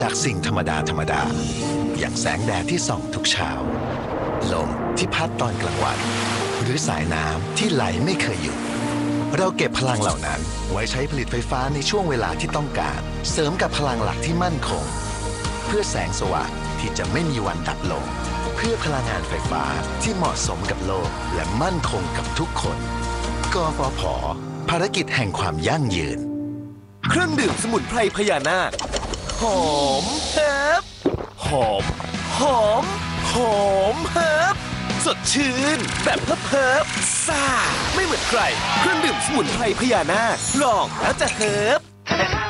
จากสิ่งธรรมดาอย่างแสงแดดที่ส่องทุกเช้าลมที่พัดตอนกลางวันหรือสายน้ำที่ไหลไม่เคยหยุดเราเก็บพลังเหล่านั้นไว้ใช้ผลิตไฟฟ้าในช่วงเวลาที่ต้องการเสริมกับพลังหลักที่มั่นคงเพื่อแสงสว่างที่จะไม่มีวันดับลงเพื่อพลังงานไฟฟ้าที่เหมาะสมกับโลกและมั่นคงกับทุกคนกฟผ.ภารกิจแห่งความยั่งยืนเครื่องดื่มสมุนไพรพญานาคหอมเฮิบหอมหอมหอมเฮิบสดชื่นแบบเฮิบซ่าไม่เหมือนใครเครื่องดื่มสมุนไพรพญานาคลองแล้วจะเฮิบ